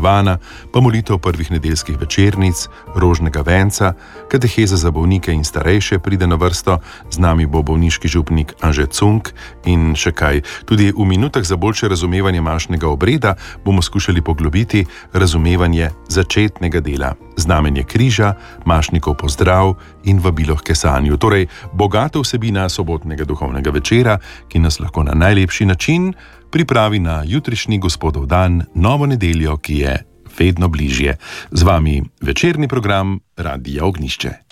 Slovana, pa molitev prvih nedeljskih večernic, rožnega venca, kateheza za bolnike in starejše pride na vrsto, z nami bo bolniški župnik Anže Cunk in še kaj. Tudi v minutah za boljše razumevanje mašnega obreda bomo skušali poglobiti razumevanje začetnega dela, znamenje križa, mašnikov pozdrav in vabilo k kesanju. Torej, bogata vsebina sobotnega duhovnega večera, ki nas lahko na najlepši način pripravi na jutrišnji Gospodov dan, novo nedeljo, ki je vedno bližje. Z vami večerni program Radia Ognjišče.